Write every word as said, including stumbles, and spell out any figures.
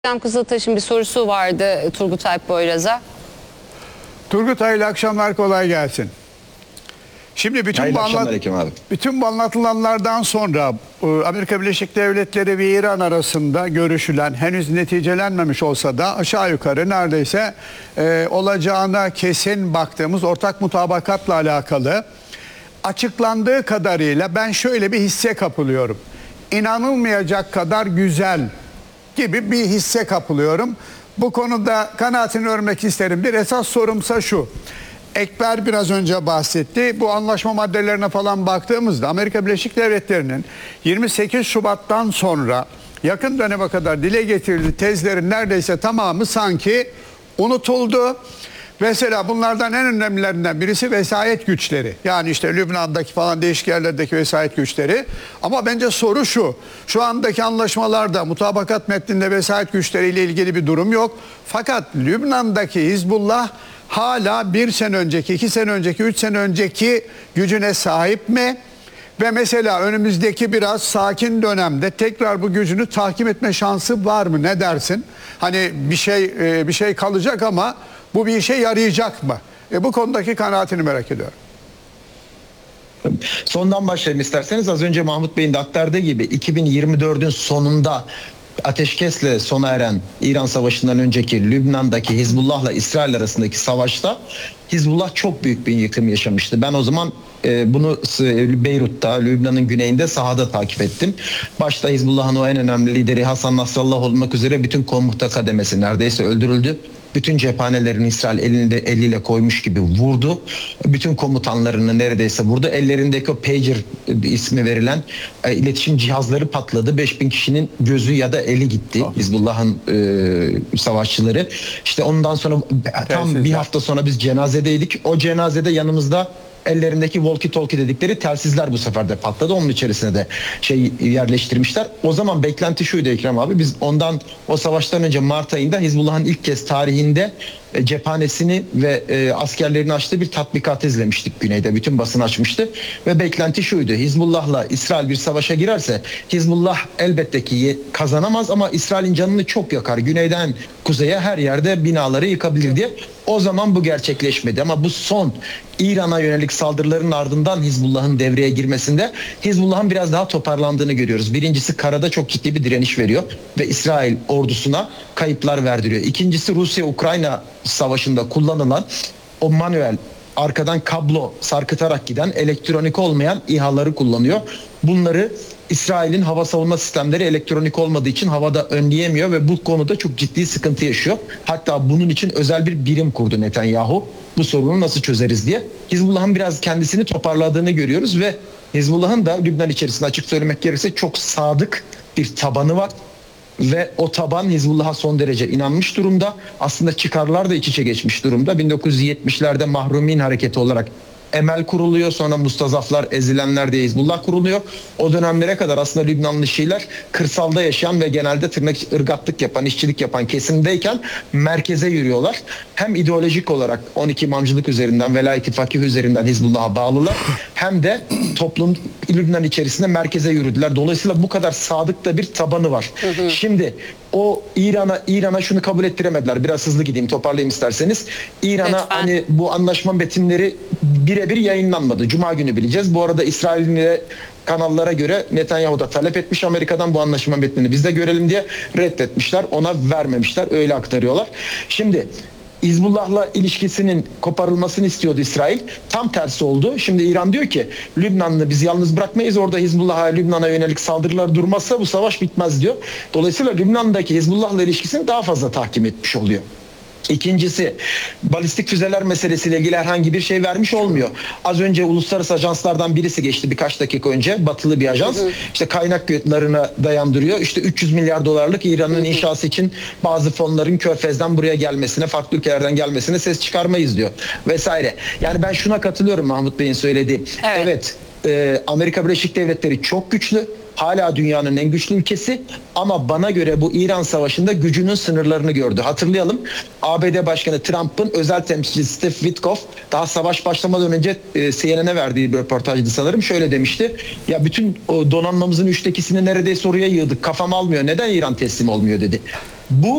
Hocam Kızıltaş'ın bir sorusu vardı Turgut Alp Boyraz'a. Turgut, hayırlı akşamlar, kolay gelsin. Şimdi bütün bu, anlat bütün bu anlatılanlardan sonra Amerika Birleşik Devletleri ve İran arasında görüşülen, henüz neticelenmemiş olsa da aşağı yukarı neredeyse e, olacağına kesin baktığımız ortak mutabakatla alakalı açıklandığı kadarıyla ben şöyle bir hisse kapılıyorum. İnanılmayacak kadar güzel gibi bir hisse kapılıyorum. Bu konuda kanaatini örmek isterim. Bir esas sorumsa şu. Ekber biraz önce bahsetti. Bu anlaşma maddelerine falan baktığımızda Amerika Birleşik Devletleri'nin yirmi sekiz Şubat'tan sonra yakın döneme kadar dile getirdiği tezlerin neredeyse tamamı sanki unutuldu. Mesela bunlardan en önemlilerinden birisi vesayet güçleri. Yani işte Lübnan'daki falan değişik yerlerdeki vesayet güçleri. Ama bence soru şu. Şu andaki anlaşmalarda mutabakat metninde vesayet güçleriyle ilgili bir durum yok. Fakat Lübnan'daki Hizbullah hala bir sene önceki, iki sene önceki, üç sene önceki gücüne sahip mi? Ve mesela önümüzdeki biraz sakin dönemde tekrar bu gücünü tahkim etme şansı var mı? Ne dersin? Hani bir şey bir şey kalacak ama bu bir işe yarayacak mı? E, bu konudaki kanaatini merak ediyorum. Sondan başlayayım isterseniz. Az önce Mahmut Bey'in de aktardığı gibi iki bin yirmi dördün sonunda ateşkesle sona eren İran Savaşı'ndan önceki Lübnan'daki Hizbullah'la İsrail arasındaki savaşta Hizbullah çok büyük bir yıkım yaşamıştı. Ben o zaman e, bunu Beyrut'ta, Lübnan'ın güneyinde sahada takip ettim. Başta Hizbullah'ın o en önemli lideri Hasan Nasrallah olmak üzere bütün komuta kademesi neredeyse öldürüldü. Bütün cephanelerini İsrail elinde, eliyle koymuş gibi vurdu. Bütün komutanlarını neredeyse vurdu. Ellerindeki o pager ismi verilen e, iletişim cihazları patladı. beş bin kişinin gözü ya da eli gitti. Oh. Hizbullah'ın e, savaşçıları. İşte ondan sonra tam bir hafta sonra biz cenazedeydik. O cenazede yanımızda ellerindeki walkie talkie dedikleri telsizler bu sefer de patladı. Onun içerisine de şey yerleştirmişler. O zaman beklenti şuydu Ekrem abi. Biz ondan o savaştan önce Mart ayında Hizbullah'ın ilk kez tarihinde e, cephanesini ve e, askerlerini açtığı bir tatbikat izlemiştik güneyde. Bütün basın açmıştı. Ve beklenti şuydu. Hizbullah'la İsrail bir savaşa girerse Hizbullah elbette ki kazanamaz ama İsrail'in canını çok yakar. Güneyden kuzeye her yerde binaları yıkabilir diye. O zaman bu gerçekleşmedi ama bu son İran'a yönelik saldırıların ardından Hizbullah'ın devreye girmesinde Hizbullah'ın biraz daha toparlandığını görüyoruz. Birincisi karada çok ciddi bir direniş veriyor ve İsrail ordusuna kayıplar verdiriyor. İkincisi Rusya-Ukrayna savaşında kullanılan o manuel arkadan kablo sarkıtarak giden elektronik olmayan İHA'ları kullanıyor. Bunları İsrail'in hava savunma sistemleri elektronik olmadığı için havada önleyemiyor ve bu konuda çok ciddi sıkıntı yaşıyor. Hatta bunun için özel bir birim kurdu Netanyahu. Bu sorunu nasıl çözeriz diye. Hizbullah'ın biraz kendisini toparladığını görüyoruz ve Hizbullah'ın da Lübnan içerisinde açık söylemek gerekirse çok sadık bir tabanı var. Ve o taban Hizbullah'a son derece inanmış durumda. Aslında çıkarlar da iç içe geçmiş durumda. bin dokuz yüz yetmişlerde Mahrumin Hareketi olarak Emel kuruluyor. Sonra Mustazaflar, Ezilenler diye Hizbullah kuruluyor. O dönemlere kadar aslında Lübnanlı Şiiler kırsalda yaşayan ve genelde tırnak ırgatlık yapan, işçilik yapan kesimdeyken merkeze yürüyorlar. Hem ideolojik olarak on iki imamcılık üzerinden, velayet-i fakih üzerinden Hizbullah'a bağlılar. Hem de toplum Lübnan içerisinde merkeze yürüdüler. Dolayısıyla bu kadar sadık da bir tabanı var. Hı hı. Şimdi o İran'a İran'a şunu kabul ettiremediler. Biraz hızlı gideyim, toparlayayım isterseniz. İran'a hani bu anlaşma metinleri birebir yayınlanmadı. Cuma günü bileceğiz. Bu arada İsrail'in kanallara göre Netanyahu da talep etmiş Amerika'dan bu anlaşma metnini biz de görelim diye, reddetmişler. Ona vermemişler. Öyle aktarıyorlar. Şimdi Hizbullah'la ilişkisinin koparılmasını istiyordu İsrail. Tam tersi oldu. Şimdi İran diyor ki Lübnan'ı biz yalnız bırakmayız. Orada Hizbullah'a, Lübnan'a yönelik saldırılar durmazsa bu savaş bitmez diyor. Dolayısıyla Lübnan'daki Hizbullah'la ilişkisini daha fazla tahkim etmiş oluyor. İkincisi, balistik füzeler meselesiyle ilgili herhangi bir şey vermiş olmuyor. Az önce uluslararası ajanslardan birisi geçti birkaç dakika önce. Batılı bir ajans. Hı hı. İşte kaynaklarına dayandırıyor. İşte üç yüz milyar dolarlık İran'ın inşası için bazı fonların Körfez'den buraya gelmesine, farklı ülkelerden gelmesine ses çıkarmayız diyor. Vesaire. Yani ben şuna katılıyorum Mahmut Bey'in söylediği. Evet. Evet e, Amerika Birleşik Devletleri çok güçlü. hala dünyanın en güçlü ülkesi ama bana göre bu İran Savaşı'nda gücünün sınırlarını gördü. Hatırlayalım, A B D Başkanı Trump'ın özel temsilcisi Steve Witkoff daha savaş başlamadan önce e, C N N'e verdiği bir röportajdı sanırım. Şöyle demişti: ya bütün o donanmamızın üçte ikisini neredeyse oraya yığdık, kafam almıyor, neden İran teslim olmuyor dedi. Bu